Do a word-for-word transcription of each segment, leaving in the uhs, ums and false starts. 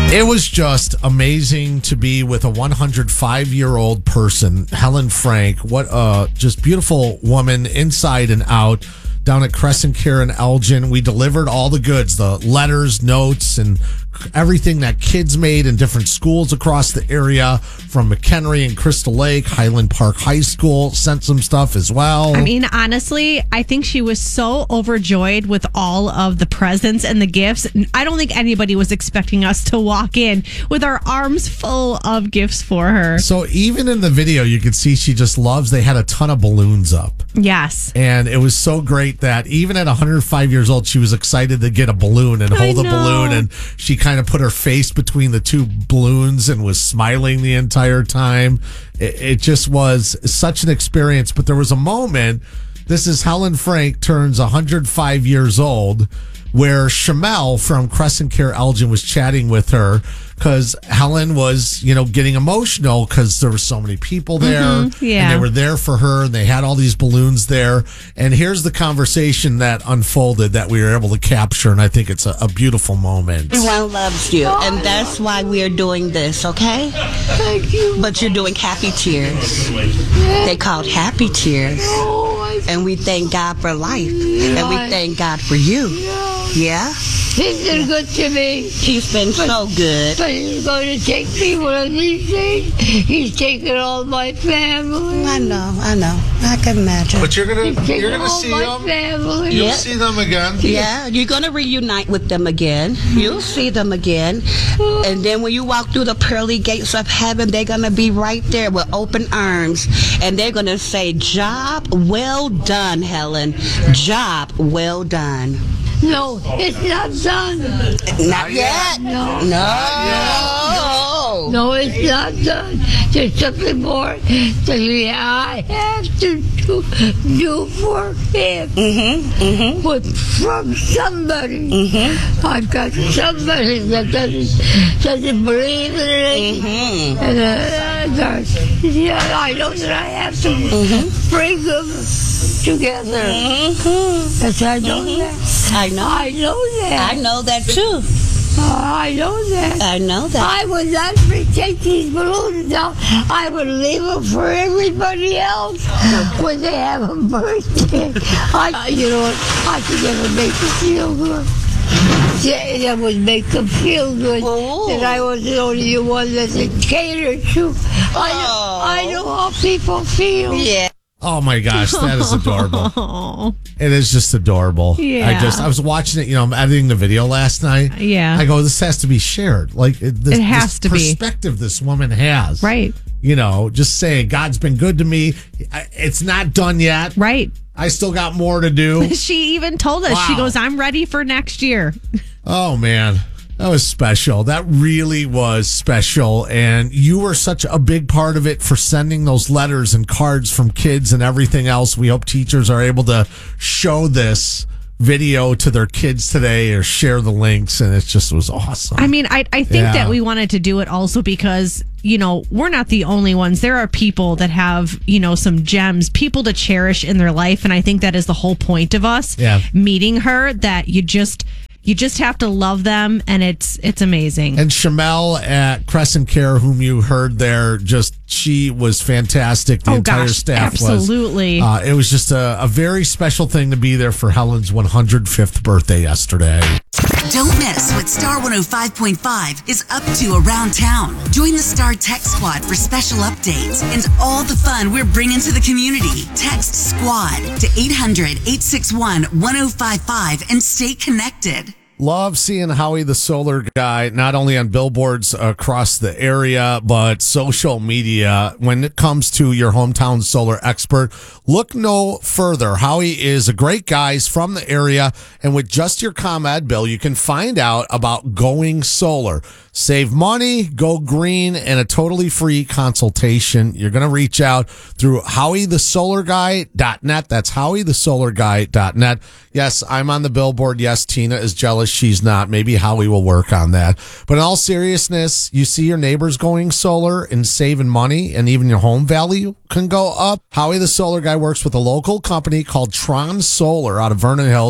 It was just amazing to be with a one hundred five year old person, Helen Frank. What a just beautiful woman inside and out down at Crescent Care in Elgin. We delivered all the goods, the letters, notes, and everything that kids made in different schools across the area, from McHenry and Crystal Lake, Highland Park High School sent some stuff as well. I mean, honestly, I think she was so overjoyed with all of the presents and the gifts. I don't think anybody was expecting us to walk in with our arms full of gifts for her. So even in the video, you could see she just loves, they had a ton of balloons up. Yes. And it was so great that even at one hundred five years old, she was excited to get a balloon and hold a balloon. And she kind of put her face between the two balloons and was smiling the entire time. It, it just was such an experience. But there was a moment, this is Helen Frank turns one hundred five years old, where Shamel from Crescent Care Elgin was chatting with her because Helen was, you know, getting emotional because there were so many people there. Mm-hmm, yeah. And they were there for her and they had all these balloons there. And here's the conversation that unfolded that we were able to capture. And I think it's a, a beautiful moment. Everyone loves you. And that's why we're doing this, okay? Thank you. But you're doing happy tears. They called happy tears. And we thank God for life. And we thank God for you. Yeah? He's been good to me. He's been so good. But he's going to take me one of these days. He's taking all my family. I know, I know. I can imagine. But you're gonna He's taking you're gonna all see my them. family. You'll Yeah. see them again. Yeah, you're going to reunite with them again. You'll see them again. And then when you walk through the pearly gates of heaven, they're going to be right there with open arms. And they're going to say, job well done, Helen. Job well done. No, it's not done. Not yet. No. No. No, it's not done. There's something more that I have to do, do for him. Mm-hmm, mm-hmm. But from somebody. Mm-hmm. I've got somebody that doesn't, doesn't believe in it. Mm-hmm. And uh, that, yeah, I know that I have to Mm-hmm. bring them together. Mm-hmm. Yes, I know that. I know. I know that. I know that too. Oh, I know that. I know that. I would not take these balloons out. I would leave them for everybody else when they have a birthday. I, you know what? I could never make them feel good. Yeah, that would make them feel good. Oh. And I was the only one that they catered to. I know, Oh. I know how people feel. Yeah. Oh my gosh, that is adorable. Oh, It is just adorable. Yeah. I just I was watching it, you know, I'm editing the video last night. yeah. I go, this has to be shared. Like it, this, It has this to be. perspective this woman has. Right. You know, just saying God's been good to me. I- It's not done yet. Right. I still got more to do. She even told us, she Wow. goes, I'm ready for next year. Oh man, that was special. That really was special. And you were such a big part of it for sending those letters and cards from kids and everything else. We hope teachers are able to show this video to their kids today or share the links. And it just was awesome. I mean, I, I think Yeah. that we wanted to do it also because, you know, we're not the only ones. There are people that have, you know, some gems, people to cherish in their life. And I think that is the whole point of us Yeah. meeting her, that you just... You just have to love them, and it's it's amazing. And Shamel at Crescent Care, whom you heard there, just she was fantastic. The Oh, entire gosh, staff absolutely. was. Uh, it was just a, a very special thing to be there for Helen's one hundred fifth birthday yesterday. Don't miss what Star one oh five point five is up to around town. Join the Star Tech Squad for special updates and all the fun we're bringing to the community. Text SQUAD to eight hundred, eight six one, one oh five five and stay connected. Love seeing Howie the Solar Guy, not only on billboards across the area, but social media. When it comes to your hometown solar expert, look no further. Howie is a great guy. He's from the area. And with just your ComEd bill, you can find out about going solar. Save money, go green, and a totally free consultation. You're going to reach out through howie the solar guy dot net. That's howie the solar guy dot net. Yes, I'm on the billboard. Yes, Tina is jealous she's not. Maybe Howie will work on that. But in all seriousness, you see your neighbors going solar and saving money, and even your home value can go up. Howie the Solar Guy works with a local company called Tron Solar out of Vernon Hills.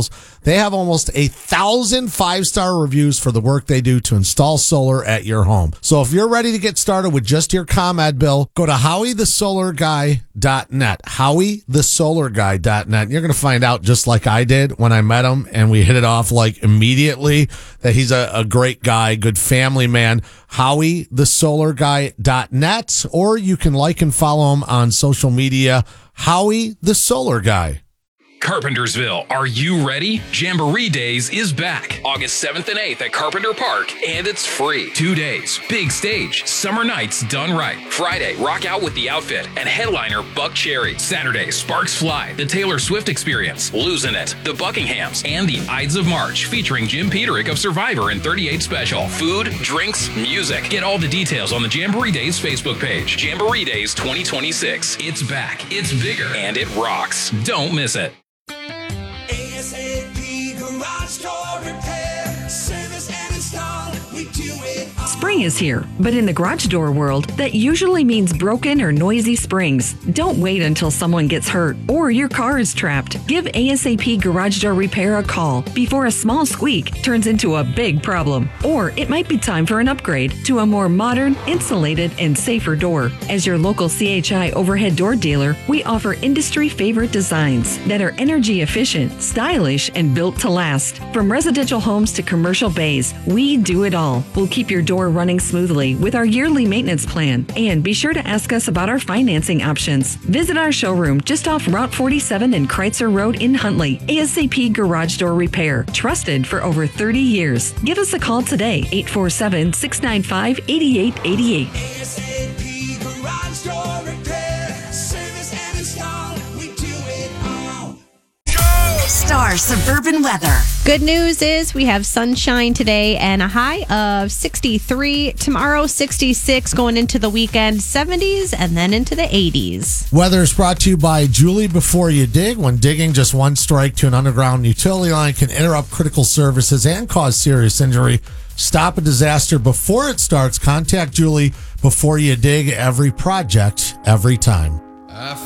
They have almost a thousand five-star reviews for the work they do to install solar at your home. So if you're ready to get started with just your ComEd bill, go to Howie the Solar Guy dot net. Howie the Solar Guy dot net. You're going to find out, just like I did when I met him and we hit it off like immediately, that he's a, a great guy, good family man. Howie the Solar Guy dot net, or you can like and follow him on social media, Howie the Solar Guy. Carpentersville, are you ready? Jamboree Days is back August seventh and eighth at Carpenter Park, and it's free. Two days, big stage, summer nights done right. Friday, rock out with the outfit and headliner Buck Cherry. Saturday, Sparks Fly, the Taylor Swift Experience, Losing It, the Buckinghams, and the Ides of March featuring Jim Peterick of Survivor and thirty-eight Special. Food, drinks, music. Get all the details on the Jamboree Days Facebook page. Jamboree Days twenty twenty-six. It's back, it's bigger, and it rocks. Don't miss it. A S A P Garage Door Repair, service and install, we do it all. Spring is here, but in the garage door world, that usually means broken or noisy springs. Don't wait until someone gets hurt or your car is trapped. Give A S A P Garage Door Repair a call before a small squeak turns into a big problem. Or it might be time for an upgrade to a more modern, insulated, and safer door. As your local C H I overhead door dealer, we offer industry favorite designs that are energy efficient, stylish, and built to last. From residential homes to commercial bays, we do it all. We'll keep your door running smoothly with our yearly maintenance plan. And be sure to ask us about our financing options. Visit our showroom just off Route forty-seven and Kreitzer Road in Huntley. A S A P Garage Door Repair, trusted for over thirty years. Give us a call today, eight four seven, six nine five, eight eight eight eight. A S A P Garage Door Repair, service and install, we do it all. Star Suburban Weather. Good news is we have sunshine today and a high of sixty-three. Tomorrow, sixty-six, going into the weekend, seventies, and then into the eighties. Weather is brought to you by Julie Before You Dig. When digging just one strike to an underground utility line can interrupt critical services and cause serious injury. Stop a disaster before it starts. Contact Julie Before You Dig. Every project, every time.